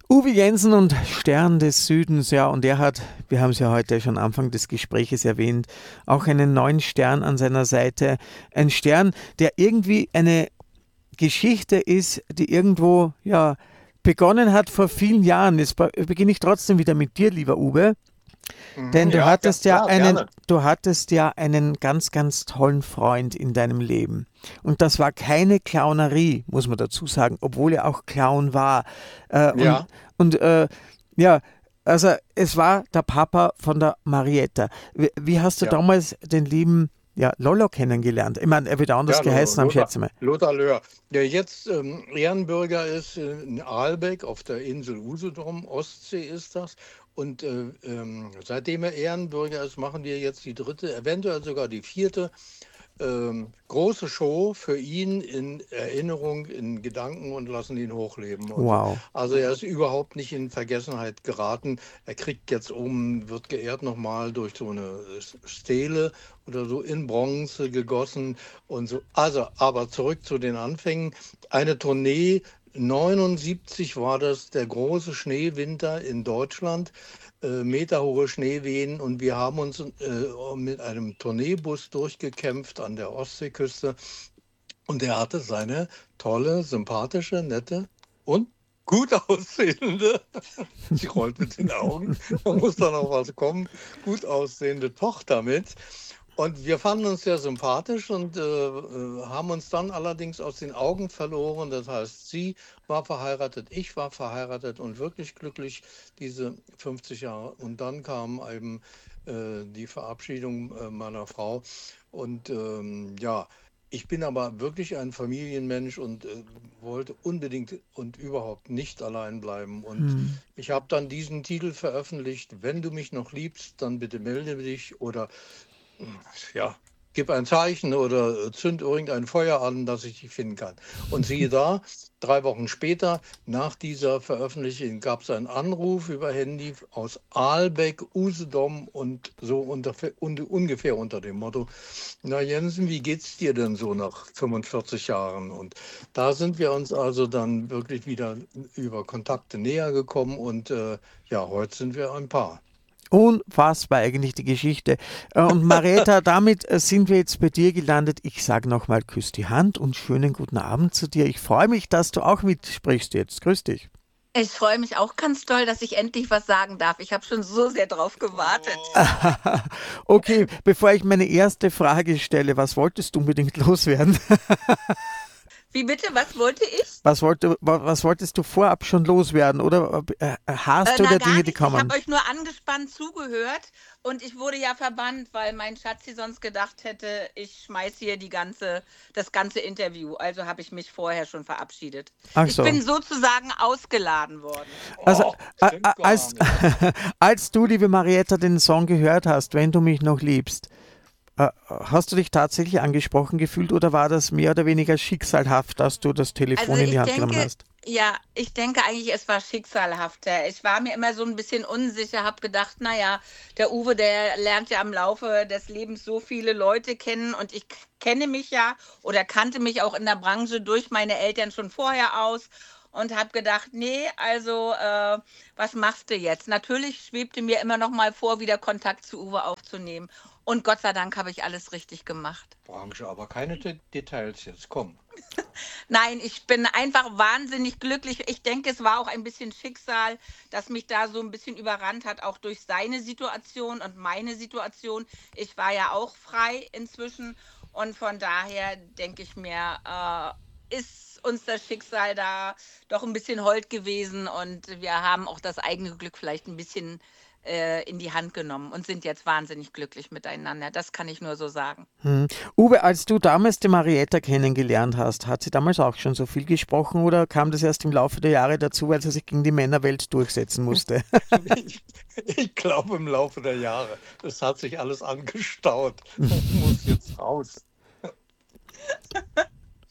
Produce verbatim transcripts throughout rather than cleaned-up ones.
Uwe Jensen und Stern des Südens, ja, und er hat, wir haben es ja heute schon Anfang des Gespräches erwähnt, auch einen neuen Stern an seiner Seite. Ein Stern, der irgendwie eine Geschichte ist, die irgendwo, ja, begonnen hat vor vielen Jahren. Jetzt be- beginne ich trotzdem wieder mit dir, lieber Uwe. Mhm, Denn du ja, ga- hattest ja klar, einen, gerne. du hattest ja einen ganz, ganz tollen Freund in deinem Leben. Und das war keine Clownerie, muss man dazu sagen, obwohl er auch Clown war. Äh, und Ja, und äh, ja, also es war der Papa von der Marietta. Wie, wie hast du ja, damals den lieben, ja, Lollo kennengelernt? Ich meine, er wird anders ja, Lo- geheißen haben, Lothar, schätze mal. Lothar Löhr, der jetzt ähm, Ehrenbürger ist in Aalbeck auf der Insel Usedom, Ostsee ist das. Und äh, ähm, seitdem er Ehrenbürger ist, machen wir jetzt die dritte, eventuell sogar die vierte ähm, große Show für ihn in Erinnerung, in Gedanken und lassen ihn hochleben und so. Wow. Also er ist überhaupt nicht in Vergessenheit geraten. Er kriegt jetzt oben, wird geehrt nochmal durch so eine Stele oder so in Bronze gegossen und so. Also, aber zurück zu den Anfängen. Eine Tournee, neunundsiebzig war das der große Schneewinter in Deutschland, äh, meterhohe Schneewehen und wir haben uns äh, mit einem Tourneebus durchgekämpft an der Ostseeküste und er hatte seine tolle, sympathische, nette und gut aussehende, sie rollt mit den Augen, da muss da noch was kommen, gut aussehende Tochter mit. Und wir fanden uns sehr sympathisch und äh, äh, haben uns dann allerdings aus den Augen verloren. Das heißt, sie war verheiratet, ich war verheiratet und wirklich glücklich diese fünfzig Jahre. Und dann kam eben äh, die Verabschiedung äh, meiner Frau. Und ähm, ja, ich bin aber wirklich ein Familienmensch und äh, wollte unbedingt und überhaupt nicht allein bleiben. Und Hm. ich habe dann diesen Titel veröffentlicht: Wenn du mich noch liebst, dann bitte melde dich oder ja, gib ein Zeichen oder zünd irgendein Feuer an, dass ich dich finden kann. Und siehe da, drei Wochen später, nach dieser Veröffentlichung, gab es einen Anruf über Handy aus Aalbeck, Usedom und so unter, un, ungefähr unter dem Motto: Na Jensen, wie geht's dir denn so nach fünfundvierzig Jahren? Und da sind wir uns also dann wirklich wieder über Kontakte näher gekommen und äh, ja, heute sind wir ein Paar. Unfassbar eigentlich die Geschichte. Äh, Und Marietta, damit äh, sind wir jetzt bei dir gelandet. Ich sage nochmal, küss die Hand und schönen guten Abend zu dir. Ich freue mich, dass du auch mitsprichst jetzt. Grüß dich. Ich freue mich auch ganz doll, dass ich endlich was sagen darf. Ich habe schon so sehr drauf gewartet. Oh. Okay, bevor ich meine erste Frage stelle, was wolltest du unbedingt loswerden? Wie bitte? Was wollte ich? Was, wollte, wa- was wolltest du vorab schon loswerden? Oder äh, Äh, hast du na, da gar Dinge, die nichts. Ich habe kommen? euch nur angespannt zugehört und ich wurde ja verbannt, weil mein Schatzi sonst gedacht hätte, ich schmeiß hier die ganze, das ganze Interview. Also habe ich mich vorher schon verabschiedet. Ach Ich so. bin sozusagen ausgeladen worden. Also, Oh, a- stimmt a- gar als, nicht. als du, liebe Marietta, den Song gehört hast, wenn du mich noch liebst, äh, hast du dich tatsächlich angesprochen gefühlt oder war das mehr oder weniger schicksalhaft, dass du das Also Telefon in die ich Hand genommen denke, hast? ja, ich denke eigentlich, es war schicksalhafter. Ich war mir immer so ein bisschen unsicher, habe gedacht, naja, der Uwe, der lernt ja im Laufe des Lebens so viele Leute kennen und ich k- kenne mich ja oder kannte mich auch in der Branche durch meine Eltern schon vorher aus und habe gedacht, nee, also äh, was machst du jetzt? Natürlich schwebte mir immer noch mal vor, wieder Kontakt zu Uwe aufzunehmen. Und Gott sei Dank habe ich alles richtig gemacht. Branche, aber keine De Details jetzt. Komm. Nein, ich bin einfach wahnsinnig glücklich. Ich denke, es war auch ein bisschen Schicksal, das mich da so ein bisschen überrannt hat, auch durch seine Situation und meine Situation. Ich war ja auch frei inzwischen und von daher denke ich mir, äh, ist uns das Schicksal da doch ein bisschen hold gewesen und wir haben auch das eigene Glück vielleicht ein bisschen äh, in die Hand genommen und sind jetzt wahnsinnig glücklich miteinander. Das kann ich nur so sagen. Hm. Uwe, als du damals die Marietta kennengelernt hast, hat sie damals auch schon so viel gesprochen oder kam das erst im Laufe der Jahre dazu, weil sie sich gegen die Männerwelt durchsetzen musste? Ich, ich glaube im Laufe der Jahre, das hat sich alles angestaut und muss jetzt raus.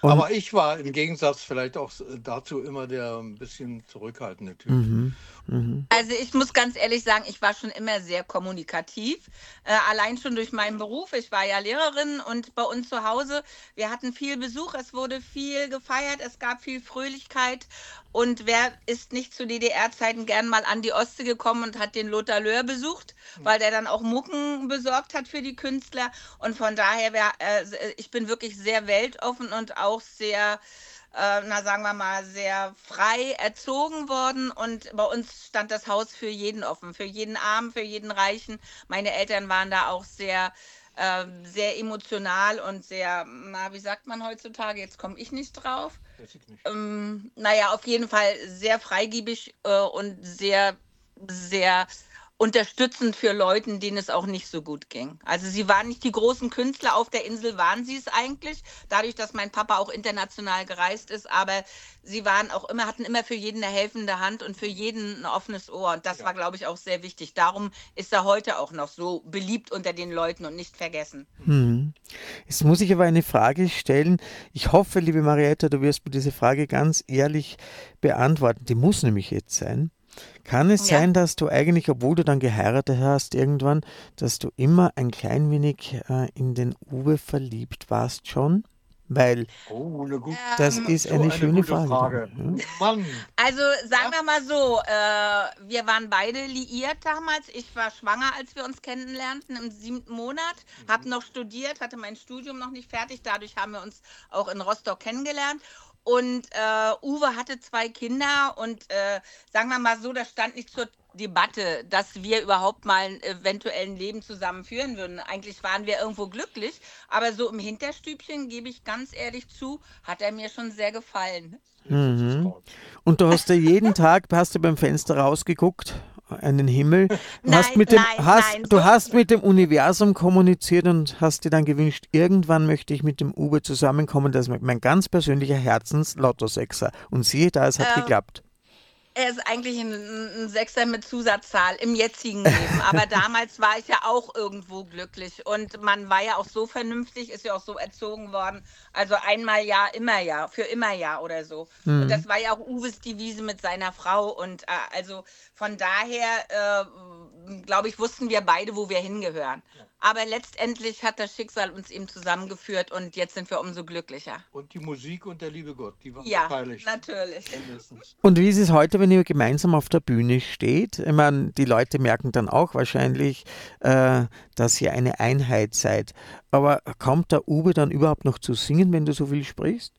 Und Aber ich war im Gegensatz vielleicht auch dazu immer der ein bisschen zurückhaltende Typ. mhm, mhm, Also ich muss ganz ehrlich sagen, ich war schon immer sehr kommunikativ, äh, allein schon durch meinen Beruf. Ich war ja Lehrerin und bei uns zu Hause, wir hatten viel Besuch, es wurde viel gefeiert, es gab viel Fröhlichkeit. Und wer ist nicht zu D D R-Zeiten gern mal an die Ostsee gekommen und hat den Lothar Löhr besucht, weil der dann auch Mucken besorgt hat für die Künstler. Und von daher, wär, äh, ich bin wirklich sehr weltoffen und auch sehr, äh, na sagen wir mal, sehr frei erzogen worden. Und bei uns stand das Haus für jeden offen, für jeden Armen, für jeden Reichen. Meine Eltern waren da auch sehr, ähm, sehr emotional und sehr, na, wie sagt man heutzutage, jetzt komme ich nicht drauf. Weiß ich nicht. Ähm, naja, auf jeden Fall sehr freigebig äh, und sehr, sehr unterstützend für Leute, denen es auch nicht so gut ging. Also sie waren nicht die großen Künstler, auf der Insel waren sie es eigentlich, dadurch, dass mein Papa auch international gereist ist, aber sie waren auch immer, hatten immer für jeden eine helfende Hand und für jeden ein offenes Ohr. Und das Ja. war, glaube ich, auch sehr wichtig. Darum ist er heute auch noch so beliebt unter den Leuten und nicht vergessen. mhm. Jetzt muss ich aber eine Frage stellen. Ich hoffe, liebe Marietta, du wirst mir diese Frage ganz ehrlich beantworten. Die muss nämlich jetzt sein. Kann es Ja. sein, dass du eigentlich, obwohl du dann geheiratet hast irgendwann, dass du immer ein klein wenig äh, in den Uwe verliebt warst schon? Weil Oh, eine gut, das Ähm, ist so eine eine schöne gute Frage. Frage. Ja. Mann, Also sagen ja, wir mal so, äh, wir waren beide liiert damals. Ich war schwanger, als wir uns kennenlernten, im siebten Monat, habe noch studiert, hatte mein Studium noch nicht fertig. Dadurch haben wir uns auch in Rostock kennengelernt. Und äh, Uwe hatte zwei Kinder und äh, sagen wir mal so, das stand nicht zur Debatte, dass wir überhaupt mal ein eventuellen Leben zusammen führen würden. Eigentlich waren wir irgendwo glücklich, aber so im Hinterstübchen, gebe ich ganz ehrlich zu, hat er mir schon sehr gefallen. jetzt ist es Mhm. raus. Und du hast ja jeden Tag, hast du beim Fenster rausgeguckt, an den Himmel, und hast Nein, mit dem, nein, hast, nein, du so, hast mit dem Universum kommuniziert und hast dir dann gewünscht, irgendwann möchte ich mit dem Uwe zusammenkommen, das ist mein ganz persönlicher Herzens-Lotto-Sechser. Und siehe da, es hat äh, geklappt. er ist eigentlich ein, ein Sechser mit Zusatzzahl im jetzigen Leben. Aber damals war ich ja auch irgendwo glücklich. Und man war ja auch so vernünftig, ist ja auch so erzogen worden. Also einmal ja, immer ja, für immer ja oder so. Und das Mhm. war ja auch Uwes Devise mit seiner Frau. Und äh, also von daher, äh, glaube ich, wussten wir beide, wo wir hingehören. Ja. Aber letztendlich hat das Schicksal uns eben zusammengeführt und jetzt sind wir umso glücklicher. Und die Musik und der liebe Gott, die waren Ja, beteiligt. natürlich. Mindestens. Und wie ist es heute, wenn ihr gemeinsam auf der Bühne steht? Ich meine, die Leute merken dann auch wahrscheinlich, äh, dass ihr eine Einheit seid. Aber kommt der Uwe dann überhaupt noch zu singen, wenn du so viel sprichst?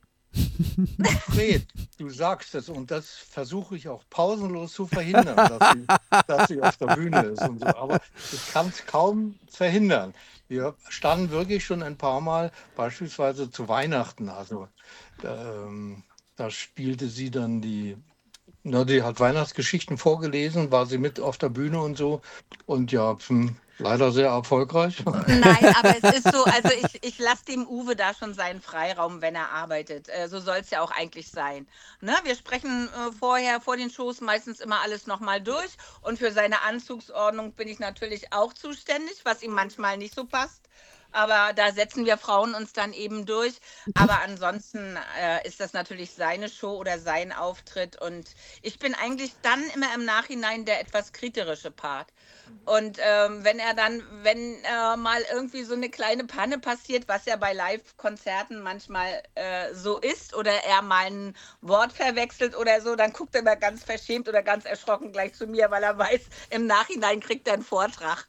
Fred, du sagst es und das versuche ich auch pausenlos zu verhindern, dass sie, dass sie auf der Bühne ist und so. Aber ich kann es kaum verhindern. Wir standen wirklich schon ein paar Mal, beispielsweise zu Weihnachten. Also ähm, da spielte sie dann die, na, die hat Weihnachtsgeschichten vorgelesen, war sie mit auf der Bühne und so. Und ja, hm, leider sehr erfolgreich. Nein, aber es ist so, also ich, ich lasse dem Uwe da schon seinen Freiraum, wenn er arbeitet. Äh, so soll es ja auch eigentlich sein. Ne? Wir sprechen äh, vorher, vor den Shows meistens immer alles nochmal durch. Und für seine Anzugsordnung bin ich natürlich auch zuständig, was ihm manchmal nicht so passt. Aber da setzen wir Frauen uns dann eben durch. Aber ansonsten äh, ist das natürlich seine Show oder sein Auftritt. Und ich bin eigentlich dann immer im Nachhinein der etwas kritische Part. Und ähm, wenn er dann, wenn äh, mal irgendwie so eine kleine Panne passiert, was ja bei Live-Konzerten manchmal äh, so ist, oder er mal ein Wort verwechselt oder so, dann guckt er immer ganz verschämt oder ganz erschrocken gleich zu mir, weil er weiß, im Nachhinein kriegt er einen Vortrag.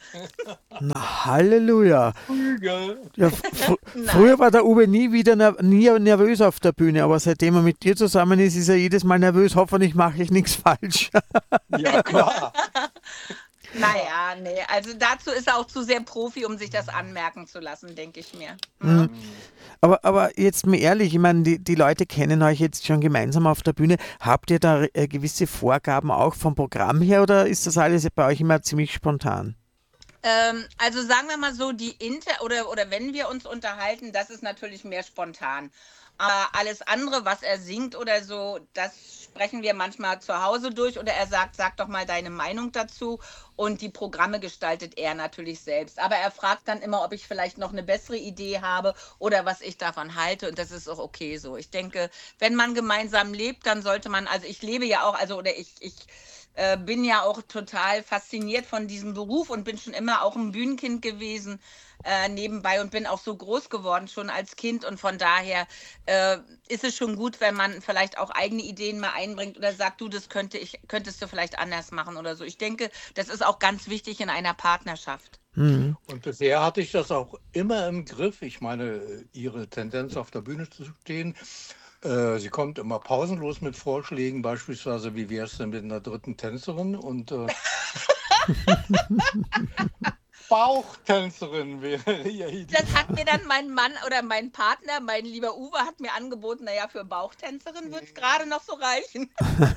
Na, Halleluja. Flügel. Ja, fr Nein. früher war der Uwe nie wieder ner nie nervös auf der Bühne, aber seitdem er mit dir zusammen ist, ist er jedes Mal nervös. Hoffentlich mache ich nichts falsch. Ja, klar. Naja, nee, also dazu ist er auch zu sehr Profi, um sich das anmerken zu lassen, denke ich mir. Mhm. Ja. Aber, aber jetzt mal ehrlich, ich meine, die, die Leute kennen euch jetzt schon gemeinsam auf der Bühne. Habt ihr da äh, gewisse Vorgaben auch vom Programm her oder ist das alles bei euch immer ziemlich spontan? Ähm, also sagen wir mal so, die Inter oder, oder wenn wir uns unterhalten, das ist natürlich mehr spontan. Aber alles andere, was er singt oder so, das sprechen wir manchmal zu Hause durch oder er sagt, sag doch mal deine Meinung dazu und die Programme gestaltet er natürlich selbst. Aber er fragt dann immer, ob ich vielleicht noch eine bessere Idee habe oder was ich davon halte und das ist auch okay so. Ich denke, wenn man gemeinsam lebt, dann sollte man, also ich lebe ja auch, also oder ich, ich äh, bin ja auch total fasziniert von diesem Beruf und bin schon immer auch ein Bühnenkind gewesen. Äh, nebenbei und bin auch so groß geworden schon als Kind und von daher äh, ist es schon gut, wenn man vielleicht auch eigene Ideen mal einbringt oder sagt, du, das könnte ich, könntest du vielleicht anders machen oder so. Ich denke, das ist auch ganz wichtig in einer Partnerschaft. Mhm. Und bisher hatte ich das auch immer im Griff. Ich meine, ihre Tendenz auf der Bühne zu stehen. Äh, sie kommt immer pausenlos mit Vorschlägen, beispielsweise, wie wäre es denn mit einer dritten Tänzerin? Und äh, Bauchtänzerin wäre ihr Idee. Das hat mir dann mein Mann oder mein Partner, mein lieber Uwe, hat mir angeboten, naja, für Bauchtänzerin wird es gerade noch so reichen.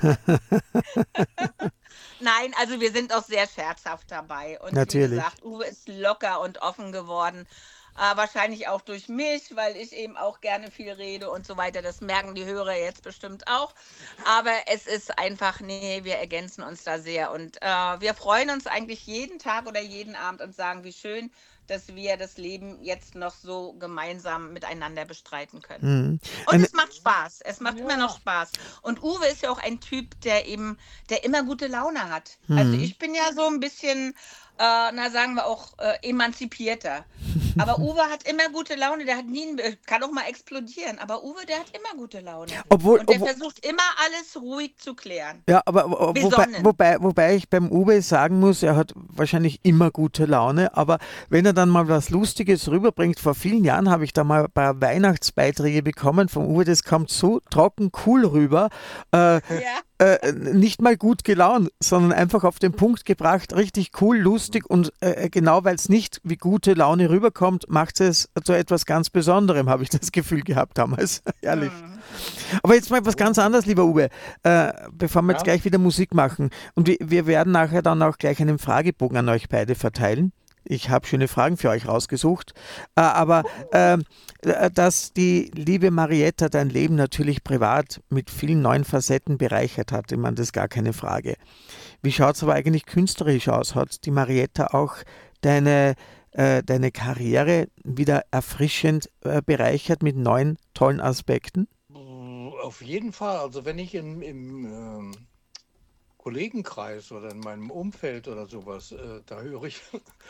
Nein, also wir sind auch sehr scherzhaft dabei. Und Natürlich. Wie gesagt, Uwe ist locker und offen geworden. Äh, wahrscheinlich auch durch mich, weil ich eben auch gerne viel rede und so weiter. Das merken die Hörer jetzt bestimmt auch. Aber es ist einfach, nee, wir ergänzen uns da sehr. Und äh, wir freuen uns eigentlich jeden Tag oder jeden Abend und sagen, wie schön, dass wir das Leben jetzt noch so gemeinsam miteinander bestreiten können. Mhm. Und Eine- es macht Spaß. Es macht Ja. immer noch Spaß. Und Uwe ist ja auch ein Typ, der eben, der immer gute Laune hat. Also Mhm. ich bin ja so ein bisschen, äh, na sagen wir auch, äh, emanzipierter. Aber Uwe hat immer gute Laune. Der hat nie, ein- kann auch mal explodieren. Aber Uwe, der hat immer gute Laune. Obwohl, Und der obwohl versucht immer alles ruhig zu klären. ja, aber wo- wobei, Besonnen. wobei, wobei ich beim Uwe sagen muss, er hat wahrscheinlich immer gute Laune, aber wenn er dann mal was Lustiges rüberbringt, vor vielen Jahren habe ich da mal ein paar Weihnachtsbeiträge bekommen vom Uwe, das kommt so trocken cool rüber, äh, Ja. äh, nicht mal gut gelaunt, sondern einfach auf den Punkt gebracht, richtig cool, lustig und äh, genau weil es nicht wie gute Laune rüberkommt, macht es zu etwas ganz Besonderem, habe ich das Gefühl gehabt damals. Ehrlich. Mhm. Aber jetzt mal was ganz anderes, lieber Uwe, äh, bevor wir jetzt Ja. gleich wieder Musik machen. Und wir, wir werden nachher dann auch gleich einen Fragebogen an euch beide verteilen. Ich habe schöne Fragen für euch rausgesucht. Äh, aber äh, äh, dass die liebe Marietta dein Leben natürlich privat mit vielen neuen Facetten bereichert hat, ich meine, das ist gar keine Frage. Wie schaut es aber eigentlich künstlerisch aus? Hat die Marietta auch deine, äh, deine Karriere wieder erfrischend äh, bereichert mit neuen, tollen Aspekten? Auf jeden Fall. Also wenn ich im, im ähm, Kollegenkreis oder in meinem Umfeld oder sowas, äh, da höre ich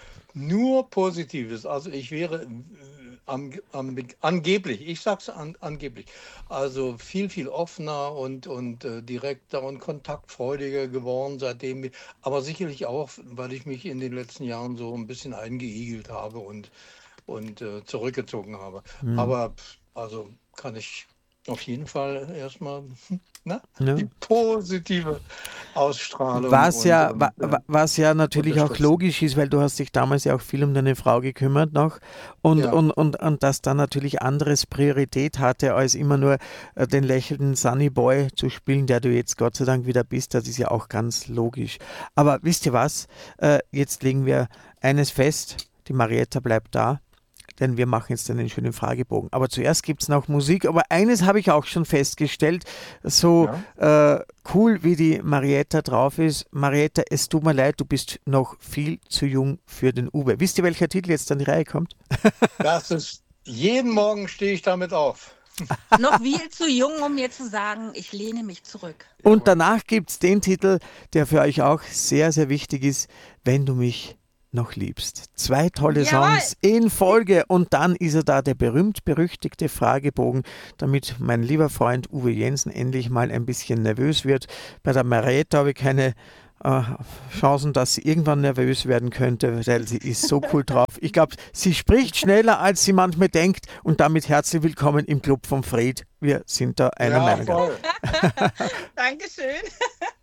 nur Positives. Also ich wäre äh, am, am, angeblich, ich sag's an, angeblich, also viel, viel offener und, und äh, direkter und kontaktfreudiger geworden seitdem. Aber sicherlich auch, weil ich mich in den letzten Jahren so ein bisschen eingeigelt habe und, und äh, zurückgezogen habe. Mhm. Aber pff, also kann ich auf jeden Fall erstmal ne, Ja. die positive Ausstrahlung. Was und, ja, und, wa, äh, wa- was ja natürlich auch unterstützen. logisch ist, weil du hast dich damals ja auch viel um deine Frau gekümmert noch und, Ja. und, und, und dass da natürlich anderes Priorität hatte, als immer nur äh, den lächelnden Sunny Boy zu spielen, der du jetzt Gott sei Dank wieder bist. Das ist ja auch ganz logisch. Aber wisst ihr was? Äh, jetzt legen wir eines fest, die Marietta bleibt da. Denn wir machen jetzt einen schönen Fragebogen. Aber zuerst gibt es noch Musik. Aber eines habe ich auch schon festgestellt, so äh, cool wie die Marietta drauf ist. Marietta, es tut mir leid, du bist noch viel zu jung für den Uwe. Wisst ihr, welcher Titel jetzt an die Reihe kommt? Das ist, jeden Morgen stehe ich damit auf. Noch viel zu jung, um mir zu sagen, ich lehne mich zurück. Und danach gibt es den Titel, der für euch auch sehr, sehr wichtig ist, Wenn du mich noch liebst. Zwei tolle Jawohl. Songs in Folge und dann ist er da, der berühmt-berüchtigte Fragebogen, damit mein lieber Freund Uwe Jensen endlich mal ein bisschen nervös wird. Bei der Marietta habe ich keine äh, Chancen, dass sie irgendwann nervös werden könnte, weil sie ist so cool drauf. Ich glaube, sie spricht schneller, als sie manchmal denkt und damit herzlich willkommen im Club von Fred. Wir sind da einer Ja, Meinung. voll. Dankeschön.